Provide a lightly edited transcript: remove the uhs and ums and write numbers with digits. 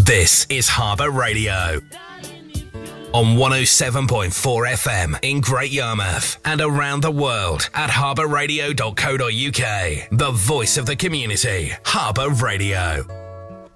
This is Harbour Radio on 107.4 FM in Great Yarmouth and around the world at harbourradio.co.uk. The voice of the community, Harbour Radio.